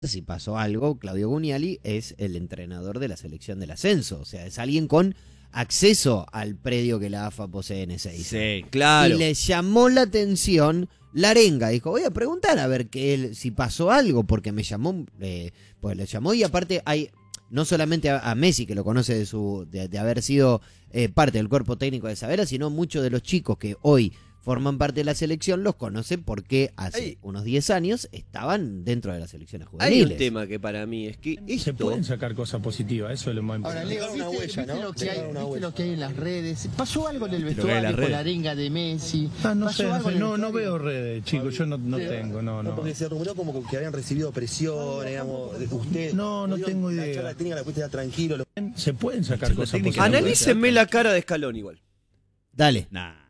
si pasó algo, Claudio Gugnali es el entrenador de la selección del ascenso. O sea, es alguien con acceso al predio que la AFA posee en Ezeiza. Sí, claro. Y le llamó la atención la arenga. Dijo, voy a preguntar a ver si pasó algo, porque me llamó, pues le llamó. Y aparte hay no solamente a Messi, que lo conoce de haber sido parte del cuerpo técnico de Savera, sino muchos de los chicos que hoy forman parte de la selección los conocen porque hace unos 10 años estaban dentro de las selecciones juveniles. Hay un tema que para mí es que se pueden sacar cosas positivas, eso es lo más importante. Ahora, Leo, ¿viste lo que hay en las redes? ¿Pasó algo en el vestuario con la arenga de Messi? No veo redes, chicos, yo no tengo, no. Porque se rumoró como que habían recibido presión, digamos, usted... No tengo idea. La charla técnica la puesta tranquilo. Se pueden sacar cosas positivas. Analícenme la cara de Scaloni igual. Dale.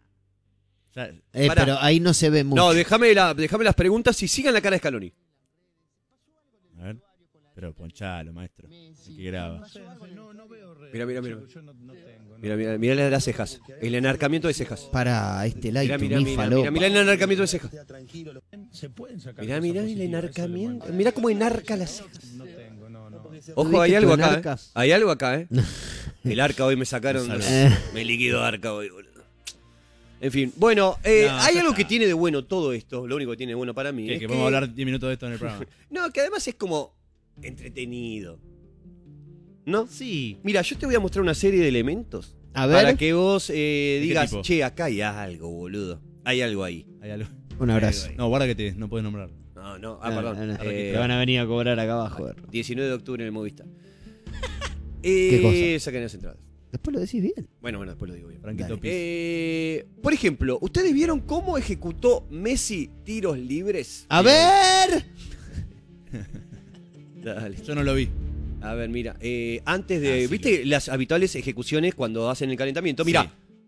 Pero ahí no se ve mucho. No, déjame las preguntas y sigan la cara de Scaloni. A ver. Pero ponchalo, maestro. Que graba. No veo redes. Mira las cejas. El enarcamiento de cejas. Para este like, Mira el enarcamiento de cejas. Mira el enarcamiento. Mira cómo enarca las cejas. Ojo, hay algo acá. Hay algo acá, El arca hoy me sacaron. Me liquidó arca hoy, boludo. En fin, bueno, hay algo que tiene de bueno todo esto. Lo único que tiene de bueno para mí es que podemos hablar 10 minutos de esto en el programa. No, que además es como entretenido. ¿No? Sí. Mira, yo te voy a mostrar una serie de elementos. A ver. Para que vos digas, tipo? che, acá hay algo, boludo. Hay algo ahí. Hay algo. Un abrazo. No, guarda que no puedes nombrar. No. Perdón. Te van a venir a cobrar acá abajo. 19 de octubre en el Movistar. ¿Qué cosa? Saquen las entradas. Después lo decís bien. Bueno, después lo digo bien. Franquito Por ejemplo, ¿ustedes vieron cómo ejecutó Messi tiros libres? ¡A ver! Dale. Yo no lo vi. A ver, mira. Antes de... ¿Viste las habituales ejecuciones cuando hacen el calentamiento? Mira.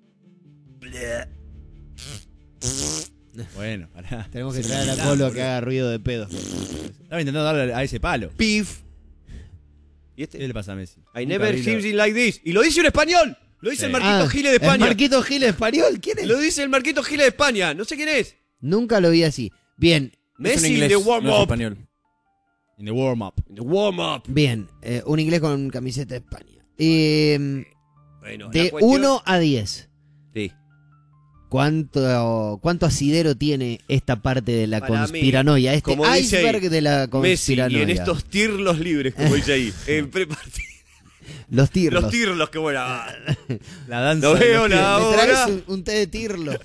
Bueno, pará. Tenemos que traer a Colo a que haga ruido de pedo. Estaba intentando darle a ese palo. Pif. ¿Y ¿Qué le pasa a Messi? I never seen it like this. Y lo dice un español. Lo dice el Marquito Giles de España. ¿El Marquito Giles español? ¿Quién es? Lo dice el Marquito Giles de España. No sé quién es. Nunca lo vi así. Bien. Messi in the warm-up. In the warm-up. In the warm-up. Bien. Un inglés con camiseta de España. Bueno, de 1 a 10. Sí. ¿Cuánto asidero tiene esta parte de la Para conspiranoia? mí, Este como dice iceberg ahí, de la Messi, conspiranoia. y en estos tirlos libres, como dice ahí. En prepartido. Los tirlos. Los tirlos, que bueno. La danza. Lo veo ¿Me la hora. traes un té de tirlo?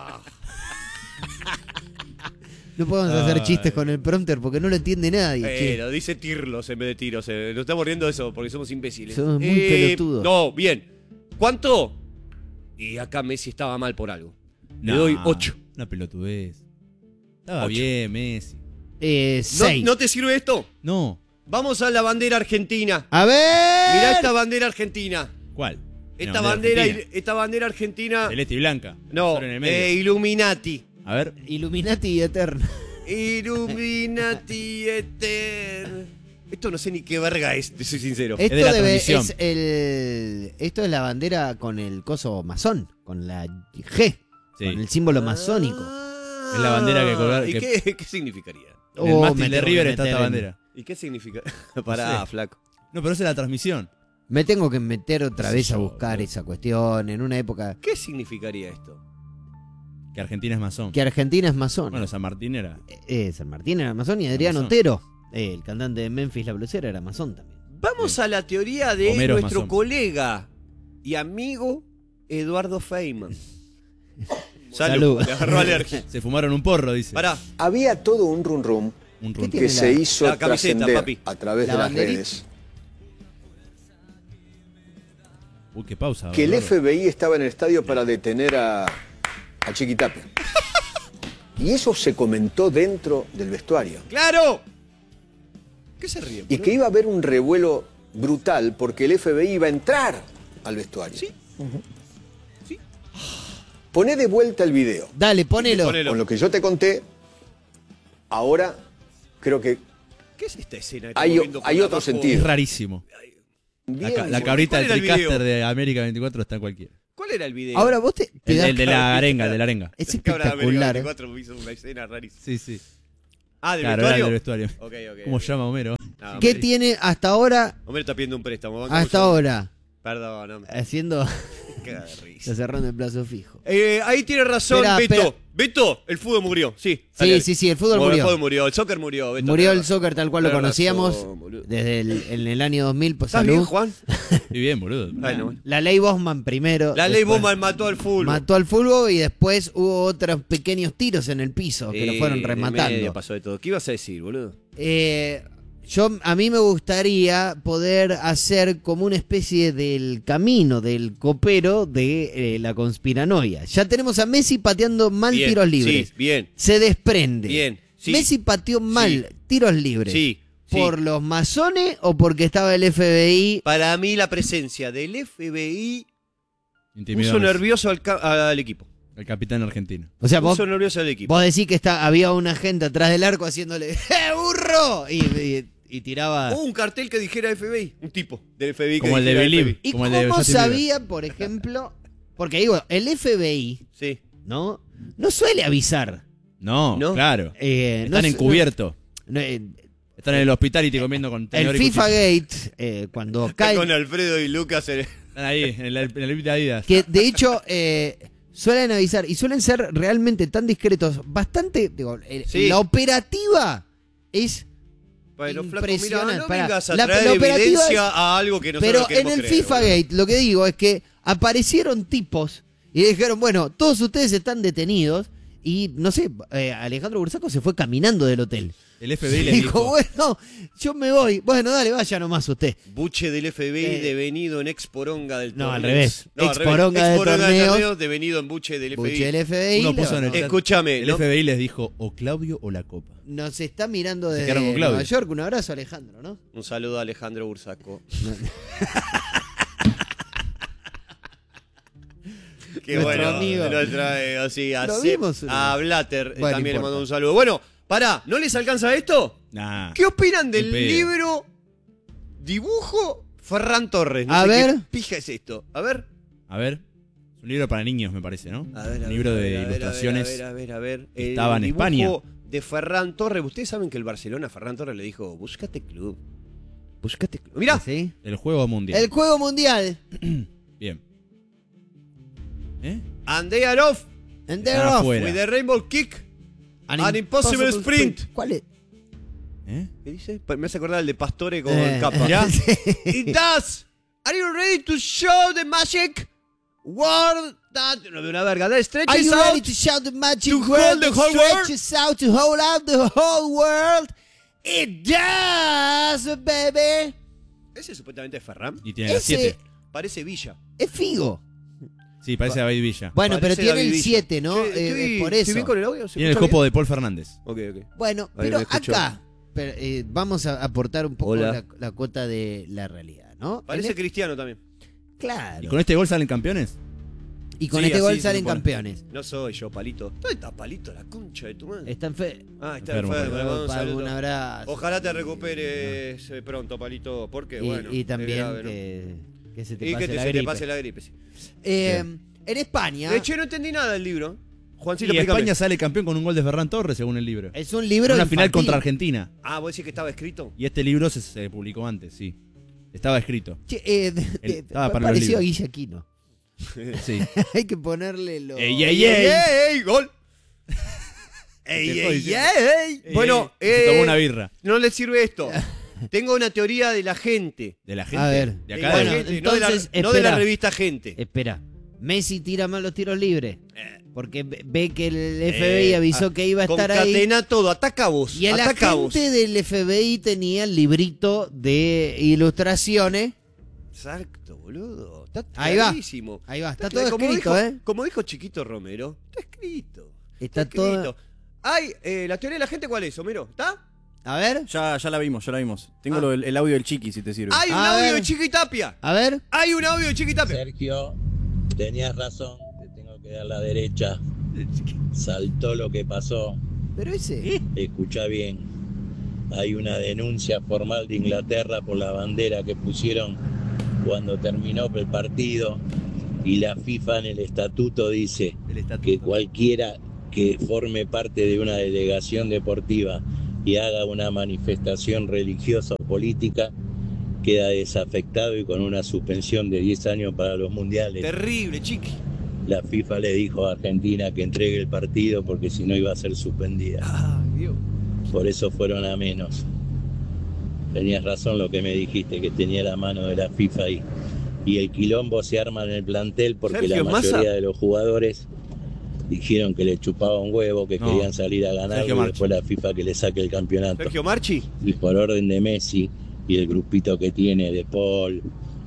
No podemos hacer chistes con el prompter porque no lo entiende nadie. Pero dice tirlos en vez de tiros. Nos estamos riendo de eso porque somos imbéciles. Somos muy pelotudos. No, bien. ¿Cuánto? Y acá Messi estaba mal por algo. Le doy 8. Una pelotudez. Estaba 8. bien, Messi. 6. ¿No te sirve esto? No. Vamos a la bandera argentina. A ver. Mirá esta bandera argentina. ¿Cuál? Esta bandera argentina. Celeste y blanca. No, Solo en el medio. Illuminati. A ver. Illuminati eterno. Illuminati eterno. Esto no sé ni qué verga es, te soy sincero. Esto de la transmisión. Esto es la bandera con el coso masón, con la G, Sí. con el símbolo masónico. Es la bandera que colgar. ¿Y qué significaría? En el mástil de River está esta bandera. ¿Y qué significa? Pará, sé. flaco. No, pero esa es la transmisión. Me tengo que meter otra vez a buscar esa cuestión en una época ¿Qué significaría esto? Que Argentina es masón. que Argentina es masón. Bueno, San Martín era. San Martín era masón y Adrián masón. Otero, el cantante de Memphis La Blusera, era masón también. Vamos a la teoría de Homero es nuestro masón. colega y amigo Eduardo Feynman. Salud. Le agarró alergia. Se fumaron un porro, dice. Pará. Había todo un rum rum Un ¿Qué rum. tiene que se hizo la camiseta, trascender papi? a través ¿La de las banderita? redes. Uy, qué pausa. Que el gordo. FBI estaba en el estadio para detener a Chiquitapia. Y eso se comentó dentro del vestuario. ¡Claro! ¿Qué se ríe? Y que iba a haber un revuelo brutal porque el FBI iba a entrar al vestuario. Sí. Sí. Poné de vuelta el video. Dale, ponelo. Ponelo. Con lo que yo te conté, ahora creo que ¿Qué es esta escena? hay Estamos viendo por otro abajo. sentido. Es rarísimo. bien. La cabrita ¿Cuál del era el video? TriCaster de América 24 está en cualquiera. ¿Cuál era el video? Ahora vos te das El de la arenga, el de la arenga. Es Cabra de América espectacular. 24 hizo una escena rarísima. Sí, sí. Ah, ¿del Claro, vestuario? del vestuario. Ok. ¿Cómo llama Homero? No, ¿Qué Homero- tiene hasta ahora? Homero está pidiendo un préstamo. Hasta ahora. Perdón, hombre. Haciendo. Caga de risa. Se cerrando el plazo fijo. Ahí tiene razón Espera, Beto. espera. Beto, el fútbol murió. Sí, dale. Sí, el fútbol El murió. fútbol murió, el soccer murió. Beto, Murió tenés el soccer tal cual lo tenés conocíamos razón, boludo. desde en el año 2000. Pues, ¿Estás salud. bien, Juan? Estoy bien, boludo. Bueno. La ley Bosman primero. La ley después Bowman mató al fútbol. mató al fútbol y después hubo otros pequeños tiros en el piso que lo fueron En rematando. medio pasó de todo. ¿Qué ibas a decir, boludo? A mí me gustaría poder hacer como una especie del camino del copero de la conspiranoia. Ya tenemos a Messi pateando mal Bien, tiros libres. Sí, bien. Se desprende. Bien, sí. Messi pateó mal tiros libres. Sí. ¿Por los masones o porque estaba el FBI? Para mí la presencia del FBI Intimidó puso a Messi, nervioso al equipo. el capitán argentino. O sea, vos Puso nervioso al equipo. Vos decís que había una gente atrás del arco haciéndole burro! Y tiraba. Hubo un cartel que dijera FBI. Un tipo del FBI que Como el de dijera Believe. FBI. ¿Y como cómo el de Justin sabía, por ejemplo? Porque digo, el FBI, Sí. ¿no? No suele avisar. No, ¿No? claro. No Están encubiertos. no, Están en el hospitality comiendo con el tenedor y FIFA cuchillo. Gate, cuando Está cae. con Alfredo y Lucas. Están ahí, en el VIP de Adidas. Que de hecho suelen avisar y suelen ser realmente tan discretos. Bastante. Digo, Sí. la operativa es. Bueno, flaco, mira, Impresionante. no Pará. vengas a La traer operativa evidencia es- a algo que nosotros Pero no queremos en el creer, FIFA boludo. Gate lo que digo es que aparecieron tipos y dijeron, bueno, todos ustedes están detenidos y, no sé, Alejandro Bursaco se fue caminando del hotel. El FBI le Dijo, dijo. bueno, yo me voy. Bueno, dale, vaya nomás usted. Buche del FBI devenido en exporonga del No, torneo. al revés. No, al Exporonga revés. de Exporonga torneos. torneos devenido en buche del FBI. Buche del FBI. Uno puso en el chat. Escúchame, El ¿no? FBI les dijo o Claudio o la copa. Nos está mirando Se desde quedaron con Claudio. Nueva York. Un abrazo, Alejandro, ¿no? Un saludo a Alejandro Bursaco. Qué Nuestro bueno. amigo. Así, a, Lo Sep- vimos, a Blatter Bueno, también le no mando importa. un saludo. Bueno, pará, ¿no les alcanza esto? Nah. ¿Qué opinan del Ni pedo. libro Dibujo Ferran Torres? No A sé ver. ¿Qué pija es esto? A ver. A ver. Es un libro para niños, me parece, ¿no? A ver, Un libro de a ver, ilustraciones. A ver. Estaba en El España. dibujo de Ferran Torres. Ustedes saben que el Barcelona, Ferran Torres le dijo, búscate club. Búscate club. Mirá. ¿Sí? El juego mundial. El juego mundial. Bien. ¿Eh? And they are off And Están they're off. afuera. with the rainbow kick. An impossible sprint. ¿Cuál es? ¿Eh? ¿Qué dice? Me hace acordar el de Pastore con Eh, capa. ¿Ya? It does. Are you ready to show the magic world that... No veo una verga. That Are stretches you ready out. to shout the magic to word hold the that whole world? stretches out to hold out the whole world? It does, baby. Ese supuestamente es Ferran. Y tiene las Ese 7. Parece Villa. es Figo. Sí, parece David Villa. Bueno, pero Parece tiene David el Villa. 7, ¿no? Che, Por ¿estoy eso. bien con el audio? ¿Se Tiene el escucha copo bien? de Paul Fernández. Ok, ok. Bueno, Ahí pero me escucho. acá vamos a aportar un poco Hola. la cuota de la realidad, ¿no? Parece cristiano también. Claro. ¿Y con este gol salen campeones? Y con Sí, este así gol se salen supone. campeones. No soy yo, Palito. ¿Dónde está Palito? La concha de tu madre. Están fe. Ah, está Enfermo, enfermo. le mando un saludo. Un abrazo. Ojalá te recuperes pronto, Palito. Porque, bueno. Y es también grave, ¿no? que se te Y pase que la se te gripe. pase la gripe, sí. En España Che, no entendí nada del libro. Juancito, Y explícame. España sale campeón con un gol de Ferran Torres, según el libro. es un libro Una final infantil. contra Argentina. Ah, ¿vos decís que estaba escrito? Y este libro se publicó antes, sí. Estaba escrito. Che, Estaba para los pareció a libros. Guille Aquino. Sí. Hay que ponerle lo... ¡Ey, ey, ey! ¡Ey, gol! ¡Ey, Te ey, estoy ey! diciendo. Bueno, Se tomó una birra. no le sirve esto. Tengo una teoría de la gente. De la gente. A ver. De De acá la Bueno, de gente, entonces, no de la espera. revista Gente. Espera, Messi tira mal los tiros libres. Porque ve que el FBI avisó que iba a estar ahí. Concatena todo, ataca a vos. Y el ataca a vos. agente del FBI tenía el librito de ilustraciones. Exacto, boludo. Está Ahí va. clarísimo. Ahí va, está todo como escrito, dijo, Como dijo Chiquito Romero, está escrito. Está todo... escrito. Ay, la teoría de la gente, ¿cuál es, Homero? ¿Está? A ver, Ya la vimos. Tengo Ah. el audio del Chiqui, si te sirve. Hay un A audio ver. de Chiquitapia. a ver. Hay un audio de Chiquitapia. Sergio, tenías razón, te tengo que dar la derecha. Saltó lo que pasó. Pero ese... Escucha bien. Hay una denuncia formal de Inglaterra por la bandera que pusieron cuando terminó el partido. Y la FIFA en el estatuto dice El estatuto. que cualquiera que forme parte de una delegación deportiva y haga una manifestación religiosa o política, queda desafectado y con una suspensión de 10 años para los mundiales. Terrible, Chiqui. La FIFA le dijo a Argentina que entregue el partido porque si no iba a ser suspendida. Ay, Dios. Por eso fueron a menos. Tenías razón lo que me dijiste, que tenía la mano de la FIFA ahí. Y el quilombo se arma en el plantel porque Sergio la mayoría Massa de los jugadores dijeron que le chupaba un huevo, que querían salir a ganar, y después la FIFA que le saque el campeonato. Sergio Marchi. Y por orden de Messi y el grupito que tiene de Paul,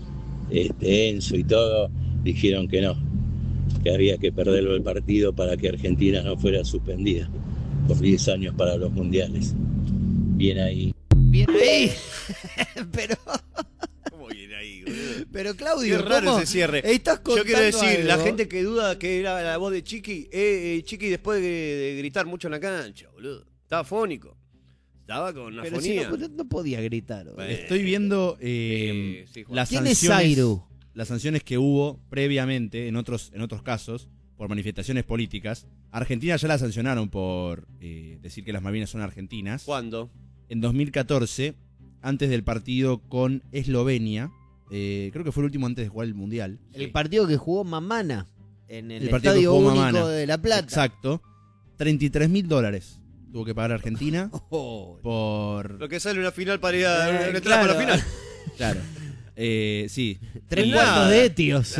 Enzo y todo, dijeron que no, que había que perderlo el partido para que Argentina no fuera suspendida por 10 años para los mundiales. Bien ahí. Bien ahí. Pero... ¿Cómo viene ahí, boludo? Pero Claudio, qué raro ¿cómo? ese cierre. Yo quiero decir, la gente que duda que era la voz de Chiqui, Chiqui después de gritar mucho en la cancha, boludo. Estaba fónico. Estaba con una Pero fonía. si no podía gritar. Bueno. Estoy viendo sí, las ¿Quién es sanciones, Zairu? las sanciones que hubo previamente en otros casos por manifestaciones políticas. Argentina ya la sancionaron por decir que las Malvinas son argentinas. ¿Cuándo? En 2014, antes del partido con Eslovenia. Creo que fue el último antes de jugar el Mundial. El partido que jugó Mamana en el partido que Estadio jugó Único Mamana. de La Plata. Exacto. $33.000 tuvo que pagar Argentina Oh. por... Lo que sale una final para ir a una entrada claro. para la final. Claro. Sí. 3/4 de Etios.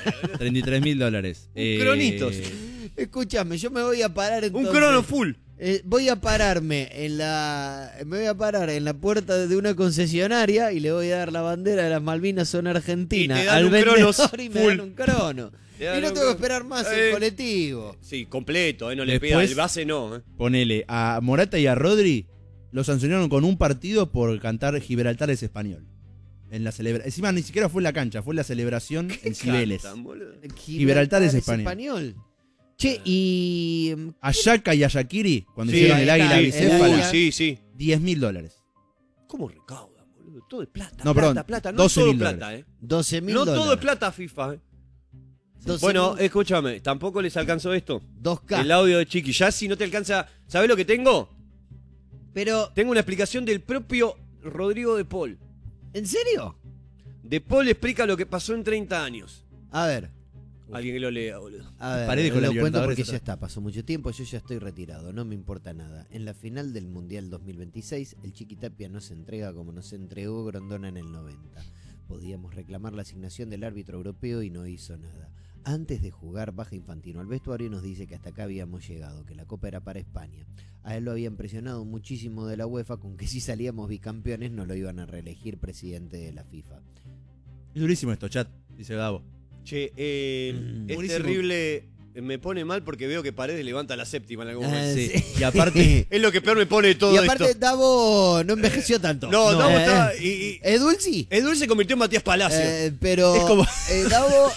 $33.000. Cronitos. Escúchame, yo me voy a parar entonces. Un crono full. Voy a pararme me voy a parar en la puerta de una concesionaria y le voy a dar la bandera de las Malvinas son argentinas Y te dan al un vendedor cronos y me full. dan un crono. Te Y dan no un tengo que crono. esperar más el colectivo. Sí, completo, no le Después- pida el base, no. Ponele a Morata y a Rodri, lo sancionaron con un partido por cantar Gibraltar es español. En la encima ni siquiera fue en la cancha, fue en la celebración en Cibeles. Cantan, boludo. Gibraltar es español. Che, y... A Yaka y a Shaqiri, cuando Sí, hicieron el ahí águila está, bicéfala, águila. Sí, sí. $10.000. ¿Cómo recaudan, boludo? Todo es plata. No, plata, perdón, plata. No es todo $12.000. plata, $12.000. No todo es plata, FIFA, 12.000. Bueno, escúchame, tampoco les alcanzó esto. 2K. El audio de Chiqui. Ya si no te alcanza. ¿Sabés lo que tengo? Pero, Tengo una explicación del propio Rodrigo de Paul. ¿en serio? De Paul explica lo que pasó en 30 años. A ver. Alguien que lo lea, boludo. A ver, Paredes con lo la cuento Libertadores porque atrás. ya está, pasó mucho tiempo, yo ya estoy retirado, no me importa nada. En la final del Mundial 2026, el Chiqui Tapia no se entrega como nos entregó Grondona en el 90. Podíamos reclamar la asignación del árbitro europeo y no hizo nada. Antes de jugar, baja Infantino al vestuario y nos dice que hasta acá habíamos llegado, que la Copa era para España. A él lo habían presionado muchísimo de la UEFA con que si salíamos bicampeones no lo iban a reelegir presidente de la FIFA. Es durísimo esto, chat, dice Gabo. Che, es Buenísimo. terrible. Me pone mal porque veo que Paredes levanta la séptima en algún momento. Sí. sí. Y aparte, Es lo que peor me pone de todo Y aparte esto. Davo no envejeció tanto. No, Davo está. Y Edul sí. Edul se convirtió en Matías Palacio. Pero Es como- Davo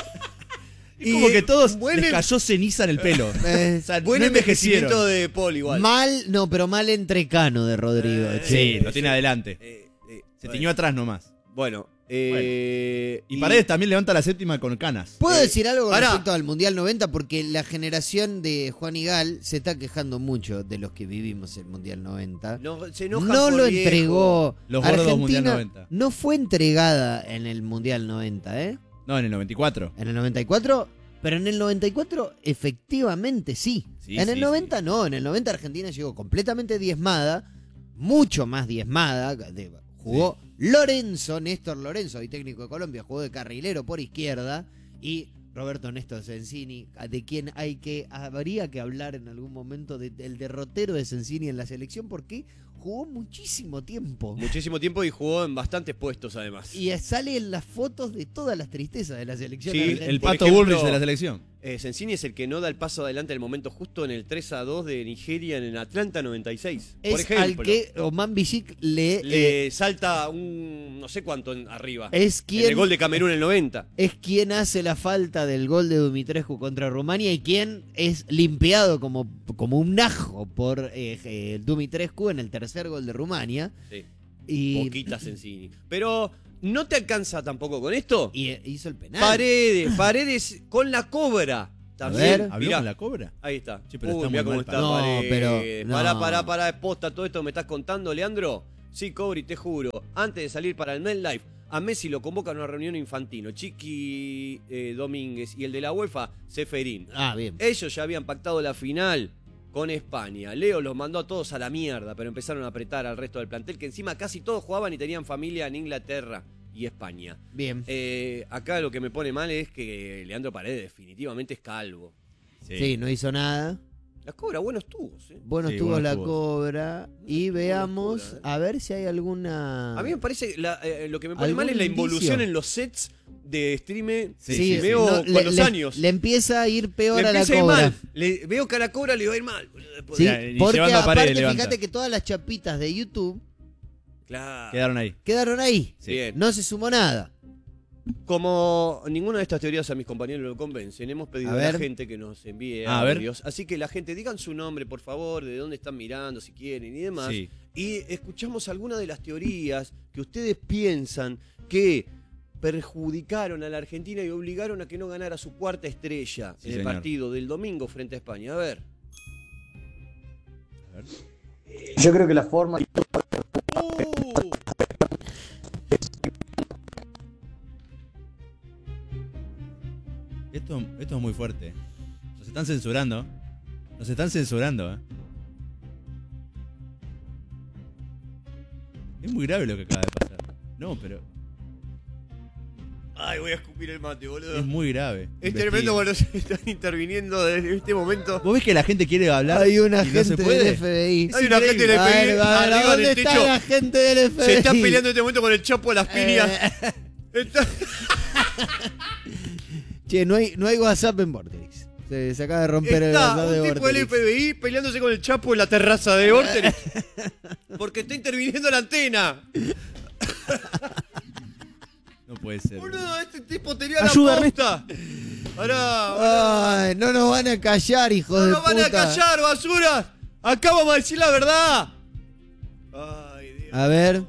es como que todos buen les en- cayó ceniza en el pelo. O sea, Buen no envejecimiento envejecieron. de Paul igual. mal entrecano de Rodrigo. Sí, che. lo tiene adelante. Se bueno. tiñó atrás nomás. Bueno. Y Paredes también levanta la séptima con canas. ¿Puedo decir algo con pará. respecto al Mundial 90? Porque la generación de Juan Igal se está quejando mucho de los que vivimos el Mundial 90. No, se enoja No por lo viejo. entregó. Los gordos Argentina Mundial 90. no fue entregada en el Mundial 90, ¿eh? No, en el 94. En el 94, pero en el 94 efectivamente sí. Sí, en el sí, 90 no, en el 90 Argentina llegó completamente diezmada, mucho más diezmada. Jugó Lorenzo, Néstor Lorenzo, hoy técnico de Colombia, jugó de carrilero por izquierda y Roberto Néstor Sensini, de quien habría que hablar en algún momento del derrotero de Sensini en la selección porque jugó muchísimo tiempo. Muchísimo tiempo y jugó en bastantes puestos además. Y salen las fotos de todas las tristezas de la selección Sí, argentina. El Por Pato ejemplo, Bullrich de la selección. Sensini es el que no da el paso adelante en el momento justo en el 3-2 de Nigeria en el Atlanta 96. Es por ejemplo. al que Oman Bijik le salta un no sé cuánto arriba. es En el gol de Camerún en el 90. es quien hace la falta del gol de Dumitrescu contra Rumania y quien es limpiado como un ajo por Dumitrescu en el tercer gol de Rumania. Sí. Y, Poquita Sensini. Pero ¿no te alcanza tampoco con esto? y hizo el penal. Paredes con la cobra. También, ¿Habló mirá, con la cobra? ahí está. Sí, pero Uy, está mirá muy cómo mal está. parado. No, Paredes. pero- Pará, es posta todo esto que me estás contando, Leandro. Sí, Cobri, te juro. Antes de salir para el MetLife, a Messi lo convocan a una reunión infantino. Chiqui Domínguez y el de la UEFA, Seferín. Ah, bien. Ellos ya habían pactado la final con España. Leo los mandó a todos a la mierda, pero empezaron a apretar al resto del plantel, que encima casi todos jugaban y tenían familia en Inglaterra y España. Bien. Acá lo que me pone mal es que Leandro Paredes definitivamente es calvo. Sí, no hizo nada. La cobra, buenos tubos. Bueno, Sí, estuvo buenos la tubos. cobra. Y veamos, locura, a ver si hay alguna... A mí me parece, lo que me pone mal es la ¿Algún involución indicio? en los sets de stream. Sí, veo no, con los años. Le empieza a ir peor Le a la empieza a ir cobra. mal. Veo que a la cobra le va a ir mal. boludo, después Sí, de- Y porque llevando a Paredes, aparte levanta. fíjate que todas las chapitas de YouTube Claro. Quedaron ahí. quedaron ahí. Sí. Bien. No se sumó nada. Como ninguna de estas teorías a mis compañeros lo convencen, hemos pedido A a la ver. gente que nos envíe A ver. audios. Así que la gente, digan su nombre, por favor, de dónde están mirando, si quieren y demás. Sí. Y escuchamos algunas de las teorías que ustedes piensan que perjudicaron a la Argentina y obligaron a que no ganara su cuarta estrella Sí, en el señor. partido del domingo frente a España. A ver. Yo creo que la forma... Esto es muy fuerte. Nos están censurando. Nos están censurando, Es muy grave lo que acaba de pasar. No, pero Ay, voy a escupir el mate, boludo. es muy grave. Es Investiguen. tremendo cuando se están interviniendo en este momento. ¿Vos ves que la gente quiere hablar? Hay una y no se gente puede? del FBI. Hay una gente del A FBI ver, a ver, arriba ¿dónde del está techo. la gente del FBI? Se están peleando en este momento con el Chapo a las piñas. Está- Che, no hay WhatsApp en Vorterix. Se acaba de romper el Está WhatsApp de un tipo del Vorterix. FBI peleándose con el Chapo en la terraza de Vorterix. Porque está interviniendo la antena. No puede ser. Boludo, este tipo tenía Ayuda, la posta. Pará, Ay, no nos van a callar, hijos no de nos van puta. a callar, basuras. Acá vamos a decir la verdad. Ay, Dios. A ver.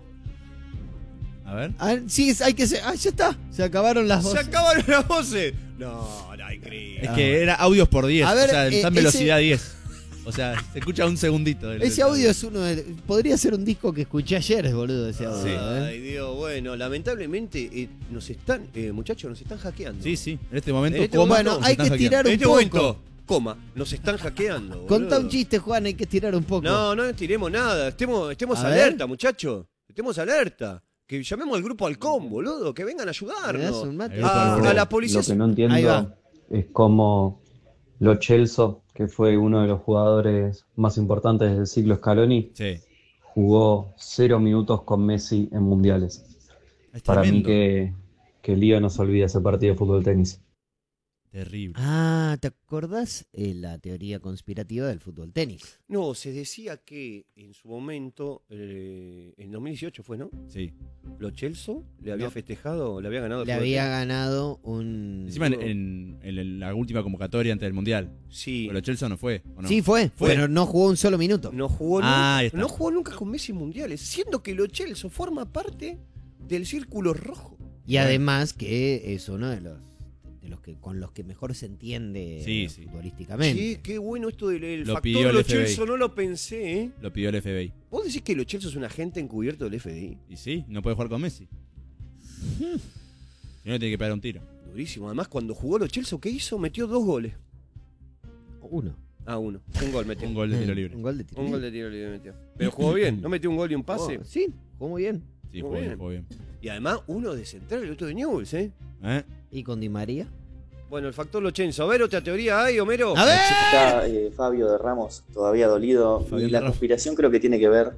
A ver. Sí, hay que ya está. Se acabaron las Se voces. acabaron las voces. No, increíble. Es que era audios por 10. A ver, o sea, está en ese- velocidad 10. O sea, se escucha un segundito. Ese audio es uno de... Podría ser un disco que escuché ayer, boludo, ese audio. Sí. Ay, Dios, bueno, lamentablemente nos están, muchachos, nos están hackeando. Sí, sí. En este momento, En este coma, Bueno, nos hay están que hackeando. tirar En un este poco. momento, coma, nos están hackeando. Contá boludo. un chiste, Juan, hay que tirar un poco. No, no tiremos nada. Estemos A alerta, muchachos. Estemos alerta. Que llamemos al grupo Halcón, boludo. Que vengan a ¿Me das ayudarnos. un mate? El grupo Halcón. A la policía. Lo que no Ahí entiendo va. es cómo Lo Celso, que fue uno de los jugadores más importantes del ciclo Scaloni, Sí. jugó 0 minutos con Messi en mundiales. Es Para mí tremendo. que Lío no se olvida ese partido de fútbol-tenis. Terrible. Ah, ¿te acordás la teoría conspirativa del fútbol tenis? No, se decía que en su momento, en 2018 fue, ¿no? Sí. Lo Celso le había No. festejado, le había ganado el Le fútbol había tenis. ganado un... Encima en la última convocatoria antes del Mundial. Sí. Pero Chelsea no fue, ¿o no? Sí, fue, Fue. pero no jugó un solo minuto. No jugó, Ah, ahí nunca, está. no jugó nunca con Messi en mundiales, siendo que Lo Celso forma parte del círculo rojo. Y además que es uno de los que con los que mejor se entiende Sí, sí. futbolísticamente. Sí, qué bueno esto del Lo factor pidió el Lo FBI. Celso, no lo pensé, ¿eh? Lo pidió el FBI. ¿Vos decís que Lo Celso es un agente encubierto del FBI? Y sí, no puede jugar con Messi. Si no, le tiene que pegar un tiro. Durísimo. Además, cuando jugó Lo Celso, ¿qué hizo? Metió 2 goles. Uno. Ah, uno. Un gol metió. Un gol de tiro libre. Un gol de tiro. Un gol de tiro libre metió. Pero jugó bien. ¿No metió un gol y un pase? Oh, sí, jugó muy bien. Sí, Muy jugó bien, bien. jugó bien. Y además, uno de central y el otro de Newell's, ¿eh? ¿Eh? ¿Y con Di María? Bueno, el factor Lo Celso. A ver, ¿otra teoría hay, Homero? ¡A ver! Está Fabio de Ramos todavía dolido. Fabián Y la de Ramos. conspiración creo que tiene que ver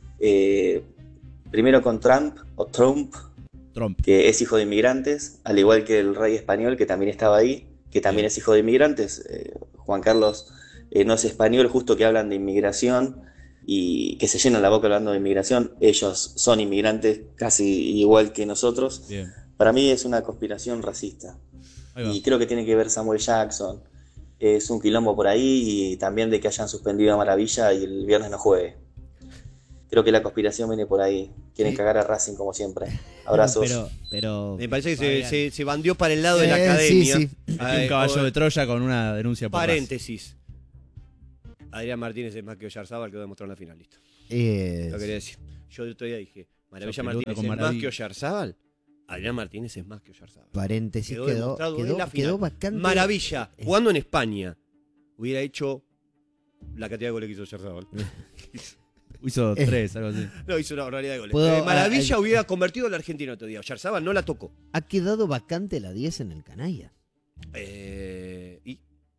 primero con Trump, Trump. que es hijo de inmigrantes, al igual que el rey español que también estaba ahí, que también es hijo de inmigrantes. Juan Carlos no es español, justo que hablan de inmigración y que se llenan la boca hablando de inmigración. Ellos son inmigrantes casi igual que nosotros. Bien. Para mí es una conspiración racista. Ahí va. Y creo que tiene que ver Samuel Jackson. Es un quilombo por ahí y también de que hayan suspendido a Maravilla y el viernes no juegue. creo que la conspiración viene por ahí. Quieren cagar a Racing como siempre. Abrazos. Pero me parece que se bandió para el lado de la academia. Sí. Un caballo de Troya con una denuncia por paréntesis. Adrián Martínez es más que Oyarzábal, que demostró en la final. Listo. Lo quería decir. Yo el otro día dije, Maravilla Martínez es más que Oyarzábal. Adrián Martínez es más que Oyarzábal. Paréntesis, quedó bastante. Maravilla, jugando en España, hubiera hecho la cantidad de goles que hizo Oyarzábal. Hizo 3, algo así. No, hizo una barbaridad de goles. Maravilla hubiera convertido a la Argentina otro día. Oyarzábal no la tocó. Ha quedado vacante la 10 en el Canalla. ¿Y?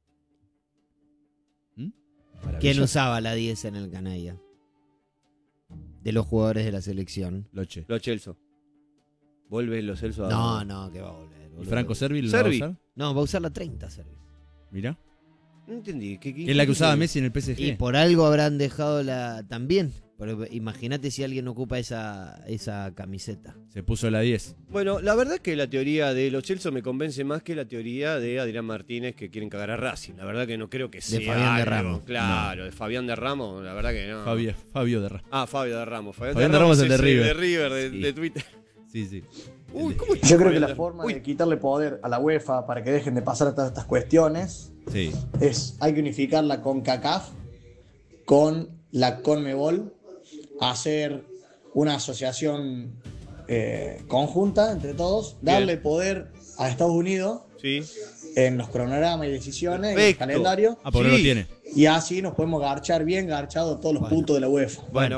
¿Quién usaba la 10 en el Canalla? De los jugadores de la selección. Lo Celso. ¿Vuelve Lo Celso a...? No, que va a volver. ¿Y Franco Servi lo va a usar? No, va a usar la 30 Servi. Mirá. No entendí. ¿Qué es la que usaba Messi en el PSG? Y por algo habrán dejado la... También. Pero imagínate si alguien ocupa esa camiseta. Se puso la 10. Bueno, la verdad es que la teoría de Lo Celso me convence más que la teoría de Adrián Martínez, que quieren cagar a Racing. La verdad que no creo que sea. De Fabián de Ramos. Claro, de Fabián de Ramos, la verdad que no. Fabio de Ramos. Ah, Fabio de Ramos. Fabián de Ramos es el de River. De River, de Twitter. Sí. Uy, ¿cómo Yo creo que la forma de quitarle poder a la UEFA para que dejen de pasar todas estas cuestiones hay que unificar la CONCACAF con la CONMEBOL, hacer una asociación conjunta entre todos, darle poder a Estados Unidos en los cronogramas y decisiones, en el calendario. Porque lo tiene. Y así nos podemos garchar bien garchados todos los puntos de la UEFA. Bueno.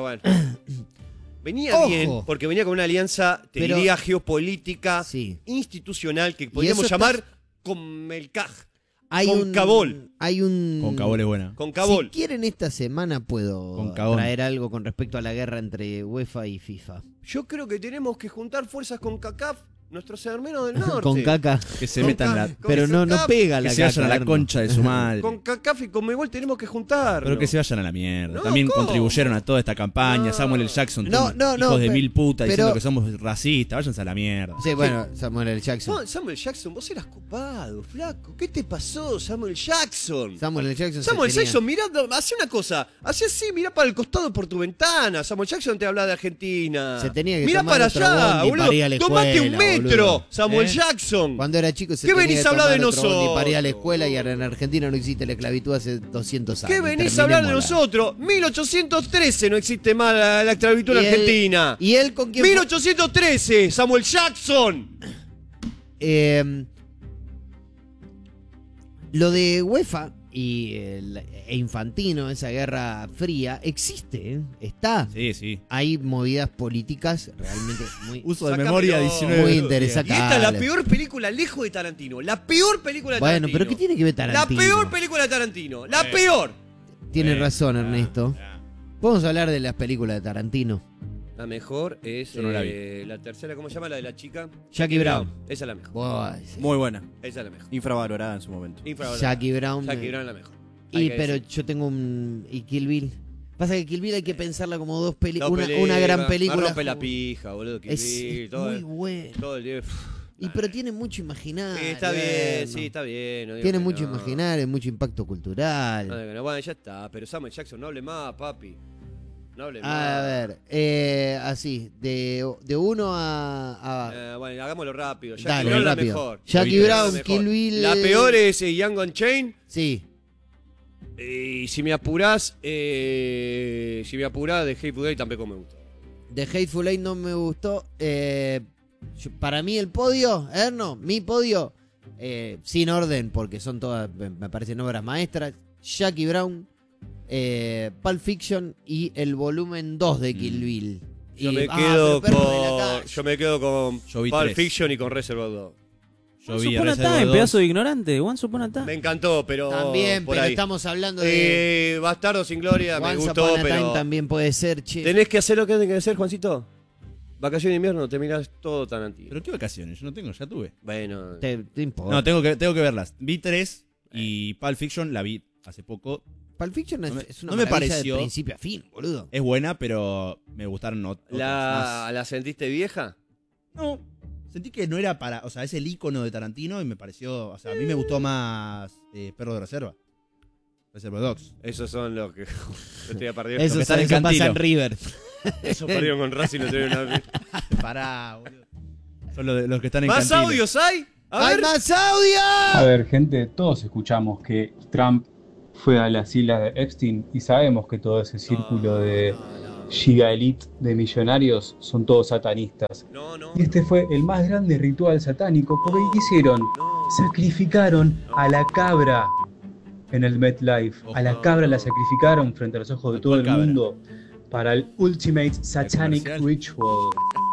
Venía bien, porque venía con una alianza, diría, geopolítica, institucional, que podríamos llamar Conmelcaj. Concabol. Concabol es buena. Concabol. Si quieren, esta semana puedo traer algo con respecto a la guerra entre UEFA y FIFA. Yo creo que tenemos que juntar fuerzas con CACAF, nuestros hermanos del norte. Con caca. Que se metan la... Pero no pega la caca. Que se vayan a la concha de su madre. Con CACAF y con Conmebol tenemos que juntar. Pero que se vayan a la mierda. También contribuyeron a toda esta campaña. Samuel L. Jackson, hijos de mil putas, diciendo que somos racistas. Váyanse a la mierda. Sí, bueno, Samuel L. Jackson. No, Samuel Jackson, vos eras copado, flaco. ¿Qué te pasó, Samuel Jackson? Samuel Jackson, mirá, hacé una cosa. Hacé así, mirá para el costado por tu ventana. Samuel Jackson te habla de Argentina. Se tenía que mirá tomar para allá, boludo. Tomate un metro, boludo. Samuel Jackson. Cuando era chico se ¿Qué tenía venís que a hablar de tomar otro bondi nosotros? para ir a la escuela y en Argentina no existe la esclavitud hace 200 años. ¿Qué venís a hablar de nosotros? 1813 no existe más la esclavitud en Argentina. ¿Y él con quién? 1813, Samuel Jackson. Lo de UEFA e Infantino, esa guerra fría, existe, está. Sí. Hay movidas políticas realmente muy... Uso de memoria 19. Muy interesantes. Y esta es la peor película lejos de Tarantino. La peor película de Tarantino. Bueno, pero ¿qué tiene que ver Tarantino? La peor película de Tarantino. La peor. Tiene razón, Ernesto. Vamos a hablar de las películas de Tarantino. La mejor es Yo no la vi. la tercera, ¿cómo se llama? La de la chica. Jackie Brown. Esa es la mejor. Boy, sí. Muy buena. Esa es la mejor. Infravalorada en su momento. Jackie Brown. Jackie Brown es la mejor. Pero yo tengo y Kill Bill. Pasa que Kill Bill hay que pensarla como dos películas. Dos Una gran película. Rompe la pija, boludo. Kill Es Bill, muy bueno. Todo el día. Pero tiene mucho imaginario. Está bien, sí, está bien. No digo tiene que mucho no. imaginario, mucho impacto cultural. No, bueno, ya está. Pero Samuel Jackson, no hable más, papi. No hable más. A ver, así, de 1 a... Bueno, hagámoslo rápido. Jackie Dale, Brown rápido. la mejor. Jackie Brown, Kill Bill. La peor es Young Unchained. Sí. Y si me apurás, de Hateful Eight tampoco me gusta. De Hateful Eight no me gustó. Para mí el podio, mi podio, sin orden, porque son todas, me parecen obras maestras. Jackie Brown, Pulp Fiction y el volumen 2 de Kill Bill. Yo me quedo con Pulp Fiction y con Reservoir Dogs. Once Upon a Time, pedazo de ignorante. Once Upon a Time. Me encantó, pero. También, pero ahí. Estamos hablando de. Bastardo sin Gloria, me Once gustó, Upon a pero. Time también puede ser, che. Tenés que hacer lo que tenés que hacer, Juancito. Vacaciones de invierno, te mirás todo tan antiguo. ¿Pero qué vacaciones? Yo no tengo, ya tuve. Bueno. Te importa. No, tengo que verlas. Vi 3 y Pulp Fiction la vi hace poco. Pulp Fiction es una no me maravilla pareció de principio a fin, boludo. Es buena, pero me gustaron otras más. ¿La sentiste vieja? No. Sentí que no era para... O sea, es el ícono de Tarantino y me pareció... O sea, a mí me gustó más Perro de Reserva. Reservoir Dogs. Esos son los que... Estoy a perder. Eso pasa en River. Esos perdieron con Racing, no tuvieron una... Pará, boludo. Son los que están en ¿Más cantina. audios hay? ¡Hay más audio! A ver, gente, todos escuchamos que Trump fue a las islas de Epstein y sabemos que todo ese círculo de giga elite de millonarios son todos satanistas. Y este fue el más grande ritual satánico porque ¿qué hicieron? Sacrificaron a la cabra en el MetLife. A la cabra la sacrificaron frente a los ojos de todo el mundo para el Ultimate Satanic Ritual.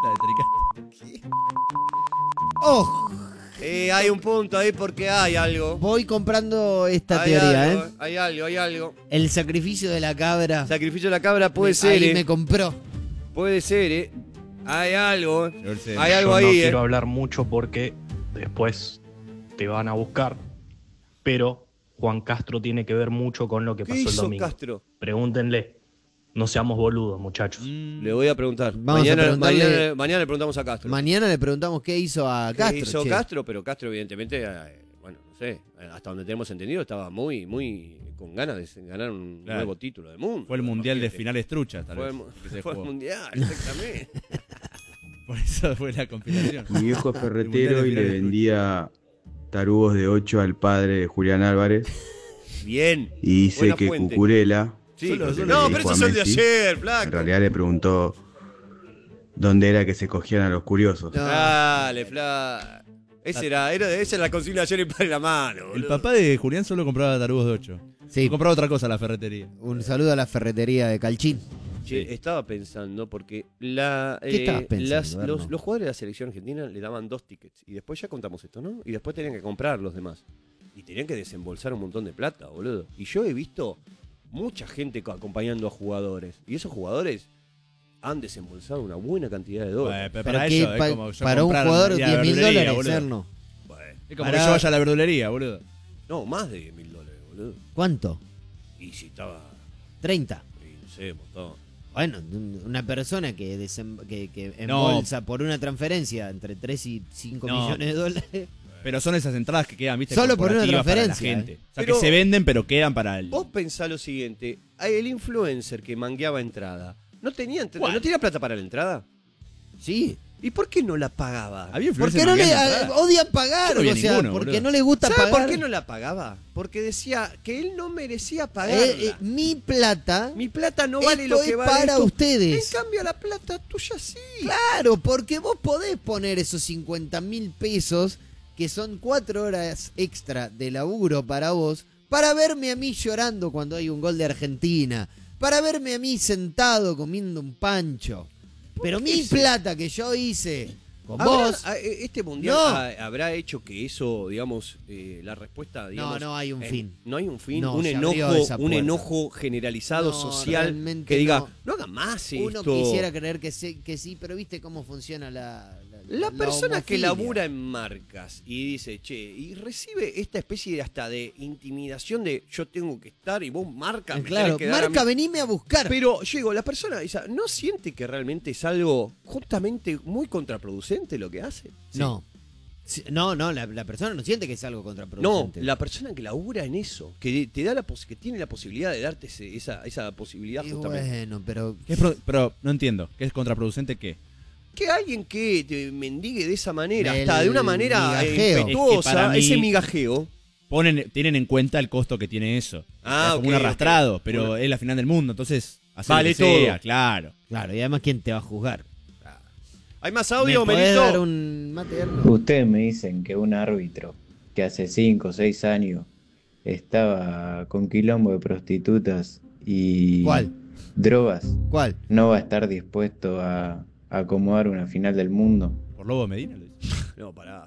¡Oh! Hay un punto ahí porque hay algo. Voy comprando esta Hay teoría, algo, hay algo. El sacrificio de la cabra. El sacrificio de la cabra puede ser, Ahí me compró. Puede ser, Hay algo. Hay Yo algo no ahí, quiero hablar mucho porque después te van a buscar, pero Juan Castro tiene que ver mucho con lo que ¿Qué pasó el hizo domingo. Castro? Pregúntenle. No seamos boludos, muchachos. Le voy a preguntar. Vamos a preguntarle- Mañana le preguntamos a Castro. Mañana le preguntamos qué hizo a Castro. ¿Qué hizo che. Castro? Pero Castro, evidentemente, bueno, no sé, hasta donde tenemos entendido, estaba muy con ganas de ganar un nuevo título del mundo. Fue el mundial de finales truchas, tal Fue vez. el, que se fue el jugó. mundial, exactamente. Por eso fue la compilación. Mi viejo es El ferretero mundial de y le finales vendía tarugos de 8 al padre de Julián Álvarez. Bien. Y dice Buena que fuente. Cucurella. Sí, porque no, le pero dijo esos a son de Messi, ayer, flaco. En realidad le preguntó dónde era que se cogían a los curiosos. Dale, Fla. Esa era la consigna de ayer en Padre la Mano, El boludo. papá de Julián solo compraba tarugos de 8. Sí. Compraba otra cosa a la ferretería. Un saludo a la ferretería de Calchín. Che, estaba pensando porque ¿Qué estabas pensando, Erno? los jugadores de la selección argentina le daban 2 tickets. Y después ya contamos esto, ¿no? Y después tenían que comprar los demás. Y tenían que desembolsar un montón de plata, boludo. Y yo he visto mucha gente acompañando a jugadores. Y esos jugadores han desembolsado una buena cantidad de dólares. Pero Pero para que ellos es pa- como yo para un comprar jugador ir a la 10.000 verdulería, dólares, boludo. Erno. Es como que yo vaya a la verdulería, boludo. No, más de $10.000, boludo. ¿Cuánto? Y si estaba... 30. Y no sé, un montón. Bueno, una persona que embolsa por una transferencia entre 3 y 5 No. millones de dólares. Pero son esas entradas que quedan, viste, Solo por una corporativas para la transferencia, gente. O sea, Pero- que se venden, pero quedan para el... Vos pensá lo siguiente. El influencer que mangueaba entrada, ¿no tenía plata para la entrada? Sí. ¿Y por qué no la pagaba? Había Porque influencers no le mangueando entradas. odian pagar, Yo no vi o sea, ninguno, porque boludo. no le gusta ¿Sabe pagar. por qué no la pagaba? Porque decía que él no merecía pagarla. Mi plata. Mi plata no vale esto lo que es vale para esto. ustedes. En cambio, la plata tuya sí. Claro, porque vos podés poner esos 50.000 pesos, que son 4 horas extra de laburo para vos, para verme a mí llorando cuando hay un gol de Argentina, para verme a mí sentado comiendo un pancho. Pero mi plata que yo hice con vos... Este mundial No. habrá hecho que eso, digamos, la respuesta, digamos... No hay un fin. No hay un fin, No, un se abrió enojo, esa un puerta. enojo generalizado, No, social, realmente que diga, no. no haga más esto. Uno quisiera creer que sí, pero viste cómo funciona La persona que homofilia. labura en marcas y dice, che, y recibe esta especie de hasta de intimidación de yo tengo que estar y vos marca, me Claro, tenés que dar a marca, mí. venime a buscar. Pero yo digo, la persona esa, ¿no siente que realmente es algo justamente muy contraproducente lo que hace? No. No, la persona no siente que es algo No, contraproducente. la persona que labura en eso, que te da que tiene la posibilidad de darte esa posibilidad Y justamente. bueno, pero... Pero no entiendo. ¿Qué es contraproducente qué? Que alguien que te mendigue de esa manera, Del hasta de una manera migajeo. impetuosa, Es que para mí- ese migajeo. Tienen en cuenta el costo que tiene eso. Ah, es como ok, un arrastrado, ok. pero Bueno. es la final del mundo, entonces hace Vale lo que sea, todo. claro. Claro, y además, ¿quién te va a juzgar? ¿Hay más ¿Me audio, podés Melito? dar un mate, Erno? Ustedes me dicen que un árbitro que hace 5 o 6 años estaba con quilombo de prostitutas y ¿Cuál? drogas, ¿Cuál? no va a estar dispuesto a acomodar una final del mundo. Por Lobo Medina lo dice. No, pará.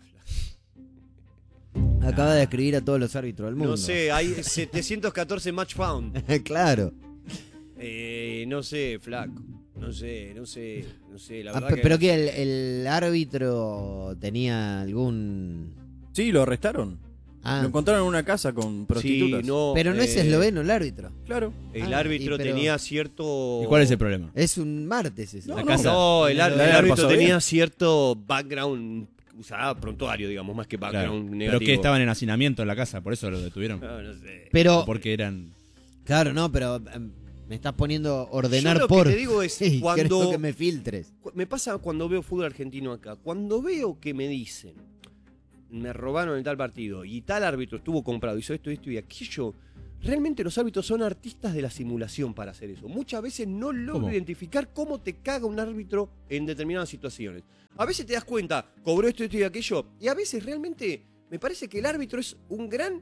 Acaba de escribir a todos los árbitros del mundo. No sé, hay 714 match found. Claro. No sé, flaco. No sé. La verdad Pero que el árbitro tenía algún... Sí, lo arrestaron. Ah. Lo encontraron en una casa con prostitutas. Sí, no, Pero no es esloveno el árbitro. Claro. El Ah, árbitro pero- tenía cierto... ¿Y cuál es el problema? Es un martes ese. La casa. No, el Debe haber árbitro pasado tenía bien. cierto background, usaba prontuario, digamos, más que Claro. background Pero negativo. que estaban en hacinamiento en la casa, por eso lo detuvieron. No sé. Pero... Porque eran... Claro, no, pero Me estás poniendo ordenar Yo lo por. que te digo es, Sí, cuando creo que me filtres. Me pasa cuando veo fútbol argentino acá. Cuando veo que me dicen, me robaron en tal partido y tal árbitro estuvo comprado, hizo esto y aquello. Realmente los árbitros son artistas de la simulación para hacer eso. Muchas veces no logro identificar cómo te caga un árbitro en determinadas situaciones. A veces te das cuenta, cobró esto y aquello, y a veces realmente me parece que el árbitro es un gran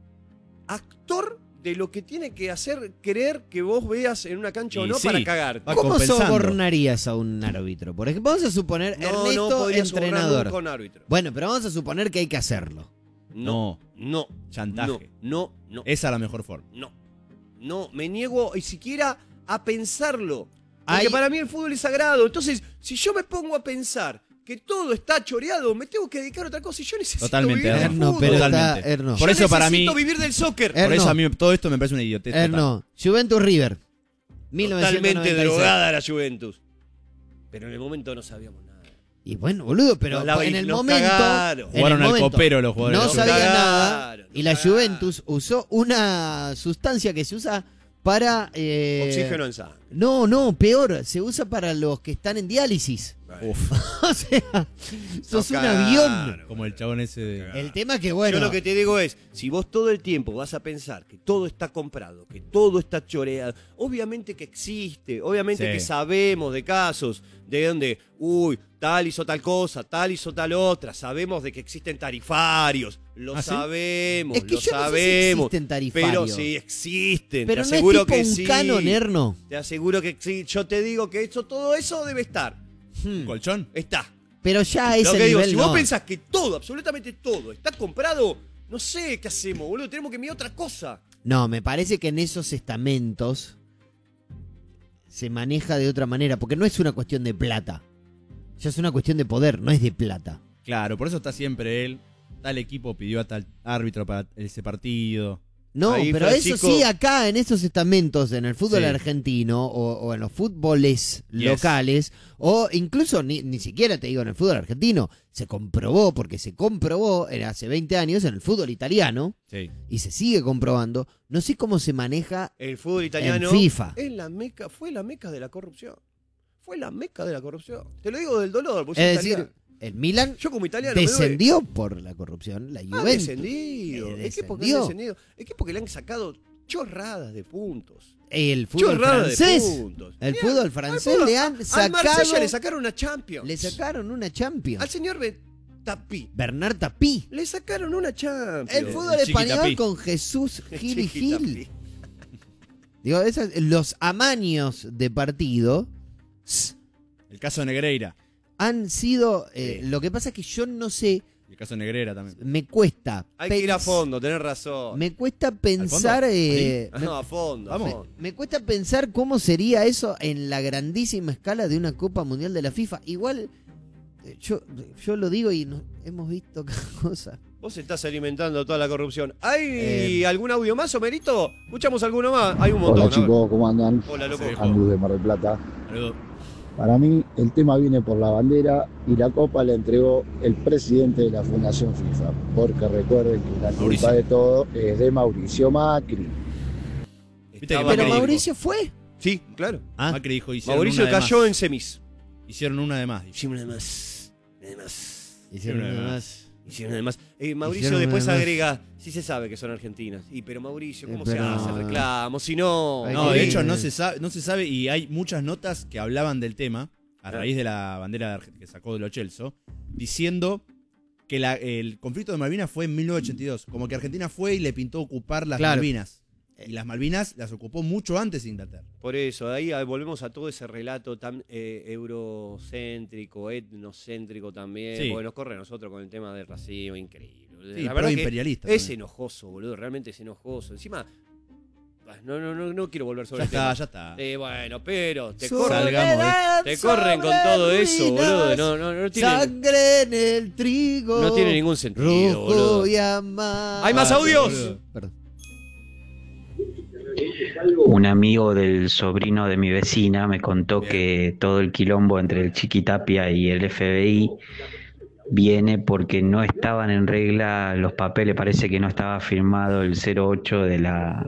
actor de lo que tiene que hacer creer que vos veas en una cancha o no para cagar. ¿Cómo sobornarías a un árbitro? Por ejemplo, vamos a suponer Ernesto, entrenador. Con árbitro. Bueno, pero vamos a suponer que hay que hacerlo. No. Chantaje. No. Esa es la mejor forma. No, me niego ni siquiera a pensarlo. Porque para mí el fútbol es sagrado. Entonces, si yo me pongo a pensar que todo está choreado, me tengo que dedicar a otra cosa y yo necesito vivir del fútbol. Pero Totalmente. Por eso para mí necesito vivir del soccer. Por eso a mí todo esto me parece una idiotez. Juventus River. Totalmente drogada la Juventus. Pero en el momento no sabíamos nada. Y bueno, boludo, pero en el momento... Jugaron al copero los jugadores. No sabía nada. Y la Juventus usó una sustancia que se usa para... oxígeno en sangre. No, peor. Se usa para los que están en diálisis. Uf. O sea, sos un avión. Como el chabón ese de... El tema que bueno... Yo lo que te digo es, si vos todo el tiempo vas a pensar que todo está comprado, que todo está choreado, obviamente que existe, obviamente que sabemos de casos de donde, tal hizo tal cosa, tal hizo tal otra, sabemos de que existen tarifarios, lo sabemos, es que lo yo sabemos. No sé si existen tarifarios. Pero sí existen, pero te no aseguro es tipo que un sí. canon, Erno. Te aseguro que sí, yo te digo que todo eso debe estar. ¿Colchón? Está. Pero ya ese Lo que digo, nivel si no. vos pensás que todo, absolutamente todo, está comprado, no sé qué hacemos, boludo. Tenemos que mirar otra cosa. No, me parece que en esos estamentos se maneja de otra manera, porque no es una cuestión de plata. Ya es una cuestión de poder, no es de plata. Claro, por eso está siempre él. Tal equipo pidió a tal árbitro para ese partido. No, Ahí, pero Francisco... eso sí, acá en esos estamentos, en el fútbol argentino o en los fútboles locales, o incluso ni siquiera te digo en el fútbol argentino, se comprobó, porque se comprobó hace 20 años en el fútbol italiano, y se sigue comprobando, no sé cómo se maneja el fútbol italiano en FIFA. Fue la meca de la corrupción. Fue la meca de la corrupción. Te lo digo del dolor, porque Es soy decir, italiano. el Milan Yo como italiano descendió por la corrupción, la Juventus. Descendido. Equipos que han descendido. Equipos que le han sacado chorradas de puntos. El fútbol francés. El fútbol francés le han sacado. Al Marsella le sacaron una Champions. Le sacaron una Champions. Al señor Tapí. Bernard Tapí. Le sacaron una Champions. El fútbol español con Jesús Gil y Gil. Digo, los amaños de partido. El caso de Negreira. Han sido. Lo que pasa es que yo no sé. El caso de Negreira también. Me cuesta. Hay que ir a fondo, tenés razón. Me cuesta pensar. No, a fondo. Vamos. Me cuesta pensar cómo sería eso en la grandísima escala de una Copa Mundial de la FIFA. Igual, yo lo digo y hemos visto cada cosa. Vos estás alimentando toda la corrupción. ¿Hay algún audio más, Omerito? ¿Escuchamos alguno más? Hay un montón. Hola chicos, ¿cómo andan? Hola, loco. Andrés de Mar del Plata. Saludos. Para mí el tema viene por la bandera y la copa la entregó el presidente de la Fundación FIFA. Porque recuerden que la culpa de todo es de Mauricio Macri. ¿Pero Mauricio fue? Sí, claro. Macri dijo, Mauricio cayó en semis. Hicieron una de más. Hicieron una de más. Hicieron una de más. Hicieron además. Mauricio después agrega, sí se sabe que son argentinas. Pero Mauricio, ¿cómo se hace el reclamo? Si no... No, de hecho no se sabe y hay muchas notas que hablaban del tema a raíz de la bandera que sacó de Lo Celso, diciendo que el conflicto de Malvinas fue en 1982. Como que Argentina fue y le pintó ocupar las Malvinas. Y las Malvinas las ocupó mucho antes de Inglaterra. Por eso, ahí volvemos a todo ese relato tan eurocéntrico, etnocéntrico también. Porque nos corre a nosotros con el tema del racismo, increíble. Sí, la verdad imperialista. Es enojoso, boludo, realmente es enojoso. Encima, no quiero volver sobre el tema. Ya está. Bueno, pero te corren con todo eso, boludo. No tiene, sangre en el trigo. No tiene ningún sentido, rojo boludo. Y amar. ¿Hay más audios? Perdón. Un amigo del sobrino de mi vecina me contó que todo el quilombo entre el Chiquitapia y el FBI viene porque no estaban en regla los papeles, parece que no estaba firmado el 08 de la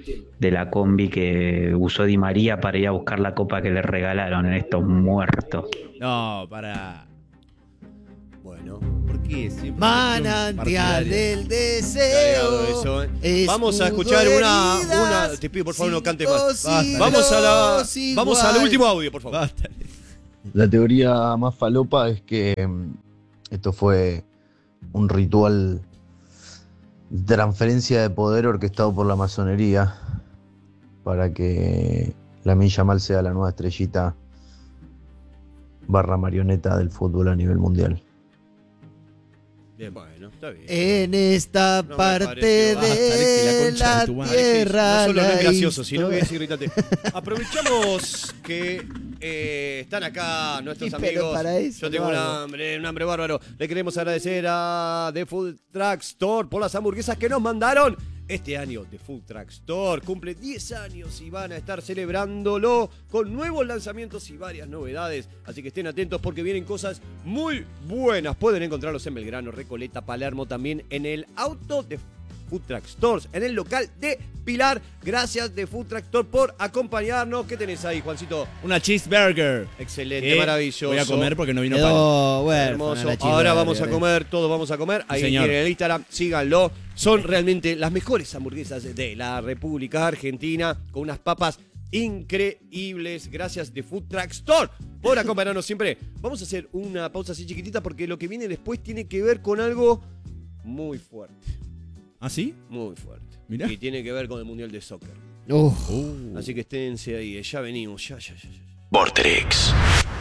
de la combi que usó Di María para ir a buscar la copa que le regalaron en estos muertos. No, para. Bueno. ¿Por qué? Manantial del deseo. Eso, vamos a escuchar una. Te pido por favor no cante más. Vamos al último audio, por favor. Basta. La teoría más falopa es que esto fue un ritual de transferencia de poder orquestado por la masonería para que Lamine Yamal sea la nueva estrellita / marioneta del fútbol a nivel mundial. Bien, bueno, está bien. En esta parte de la tierra. No solo no es gracioso, sino que es irritante. Aprovechamos que están acá nuestros amigos. Para eso, yo tengo un hambre bárbaro. Le queremos agradecer a The Food Truck Store por las hamburguesas que nos mandaron. Este año The Food Truck Store cumple 10 años y van a estar celebrándolo con nuevos lanzamientos y varias novedades. Así que estén atentos porque vienen cosas muy buenas. Pueden encontrarlos en Belgrano, Recoleta, Palermo, también en el auto de Food Truck Stores, en el local de Pilar. Gracias The Food Truck Store por acompañarnos. ¿Qué tenés ahí, Juancito? Una cheeseburger. Excelente, maravilloso. Voy a comer porque no vino pan. Bueno, hermoso. Ahora vamos a comer, todos vamos a comer. Ahí tienen el Instagram, síganlo. Son realmente las mejores hamburguesas de la República Argentina, con unas papas increíbles. Gracias The Food Truck Store por acompañarnos siempre. Vamos a hacer una pausa así chiquitita porque lo que viene después tiene que ver con algo muy fuerte. ¿Ah, sí? Muy fuerte. Mirá. Y tiene que ver con el Mundial de Soccer. Así que esténse ahí, ya venimos, ya. Vorterix.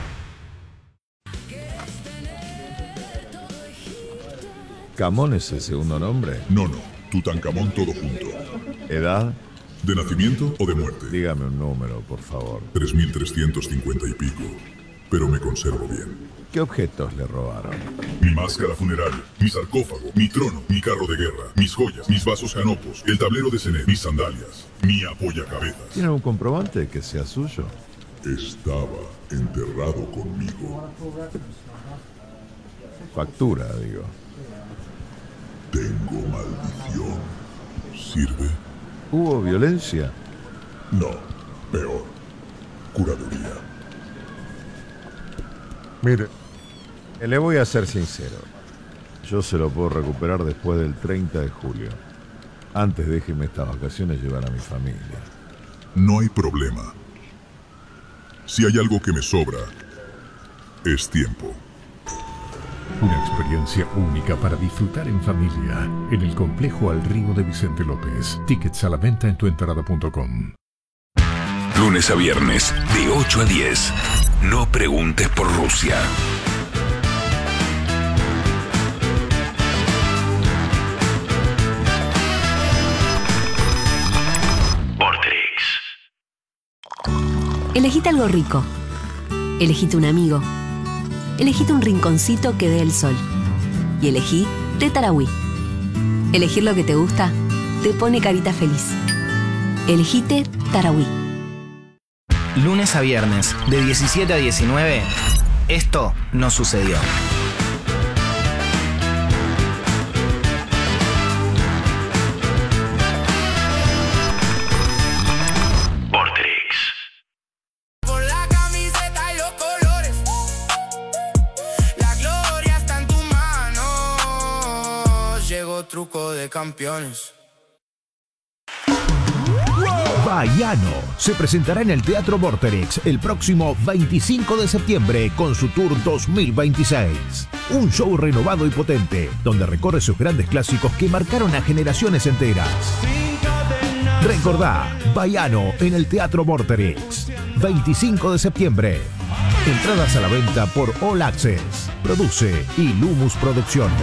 ¿Camón es el segundo nombre? No, Tutankamón todo junto. ¿Edad? ¿De nacimiento o de muerte? Dígame un número, por favor. 3.350 y pico, pero me conservo bien. ¿Qué objetos le robaron? Mi máscara funeraria, mi sarcófago, mi trono, mi carro de guerra, mis joyas, mis vasos canopos, el tablero de Cenet, mis sandalias, mi apoyacabezas. ¿Tiene un comprobante de que sea suyo? Estaba enterrado conmigo. Factura, digo. Tengo maldición. ¿Sirve? ¿Hubo violencia? No, peor. Curaduría. Mire, le voy a ser sincero. Yo se lo puedo recuperar después del 30 de julio. Antes déjeme estas vacaciones llevar a mi familia. No hay problema. Si hay algo que me sobra, es tiempo. Una experiencia única para disfrutar en familia en el complejo Al Río de Vicente López. Tickets a la venta en tuentrada.com. Lunes a viernes, de 8 a 10. No preguntes por Rusia. Vorterix. Elegite algo rico. Elegite un amigo. Elegite un rinconcito que dé el sol. Y elegí Té Tarahui. Elegir lo que te gusta te pone carita feliz. Elegite Tarahui. Lunes a viernes, de 17 a 19, esto no sucedió. Vorterix. Por la camiseta y los colores, la gloria está en tu mano. Llegó Truco de Campeones. Baiano se presentará en el Teatro Vorterix el próximo 25 de septiembre con su Tour 2026. Un show renovado y potente, donde recorre sus grandes clásicos que marcaron a generaciones enteras. Recordá, Baiano en el Teatro Vorterix. 25 de septiembre. Entradas a la venta por All Access. Produce Ilumus Producciones.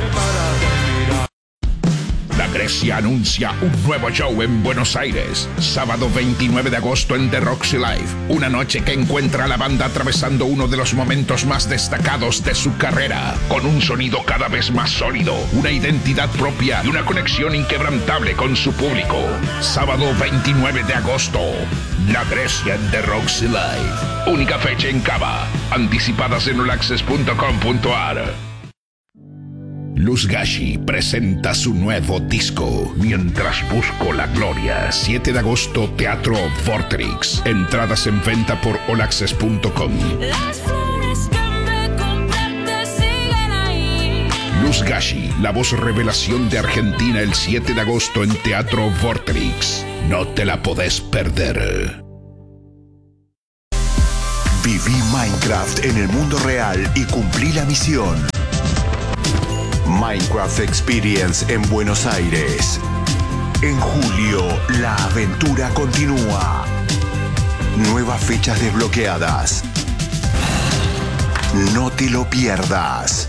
La Grecia anuncia un nuevo show en Buenos Aires. Sábado 29 de agosto en The Roxy Live. Una noche que encuentra a la banda atravesando uno de los momentos más destacados de su carrera. Con un sonido cada vez más sólido, una identidad propia y una conexión inquebrantable con su público. Sábado 29 de agosto. La Grecia en The Roxy Live. Única fecha en Cava. Anticipadas en allaccess.com.ar. Luz Gashi presenta su nuevo disco, Mientras Busco la Gloria. 7 de agosto, Teatro Vorterix. Entradas en venta por olaccess.com. Luz Gashi, la voz revelación de Argentina, el 7 de agosto en Teatro Vorterix. No te la podés perder. Viví Minecraft en el mundo real y cumplí la misión. Minecraft Experience en Buenos Aires. En julio, la aventura continúa. Nuevas fechas desbloqueadas. No te lo pierdas.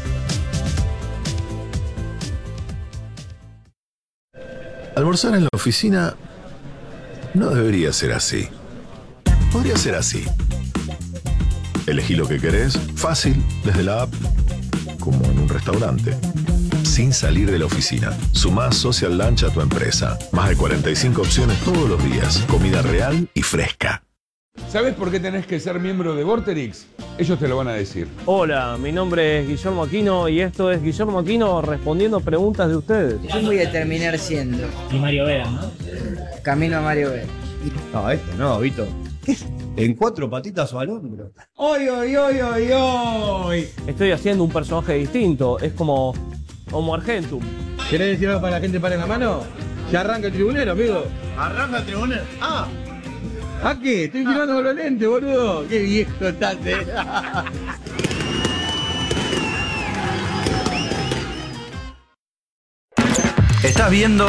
Almorzar en la oficina no debería ser así. Podría ser así. Elegí lo que querés, fácil, desde la app, como en un restaurante. Sin salir de la oficina. Sumá Social Lunch a tu empresa. Más de 45 opciones todos los días. Comida real y fresca. ¿Sabes por qué tenés que ser miembro de Vorterix? Ellos te lo van a decir. Hola, mi nombre es Guillermo Aquino y esto es Guillermo Aquino respondiendo preguntas de ustedes. ¿Quién voy a terminar siendo? Y Mario Vera, ¿no? Camino a Mario Vera. No, esto no, Vito. ¿Qué es? En 4 patitas o al hombro. ¡Oy, oy, oy, oy, oy! Estoy haciendo un personaje distinto, es como Homo Argentum. ¿Querés decir algo para la gente para en la mano? Ya arranca el tribunero, amigo. ¿Arranca el tribunero? ¡Ah! ¿A qué? Estoy filmando con los lentes, boludo. ¡Qué viejo estás, Estás viendo...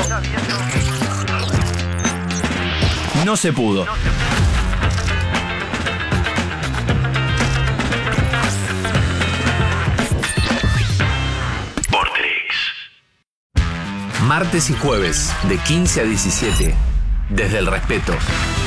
No se pudo. Martes y jueves, de 15 a 17, desde el respeto.